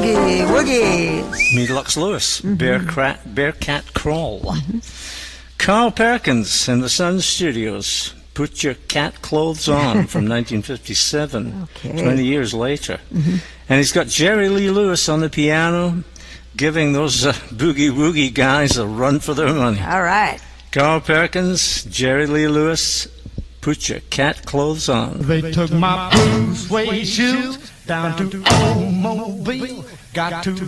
Boogie Woogie. Me Lux Lewis, Bearcat Crawl. Carl Perkins in the Sun Studios, Put Your Cat Clothes On from 1957, 20 years later. And he's got Jerry Lee Lewis on the piano, giving those boogie woogie guys a run for their money. All right. Carl Perkins, Jerry Lee Lewis, Put Your Cat Clothes On. They took my blue suede shoes down to Old Mobile. Got to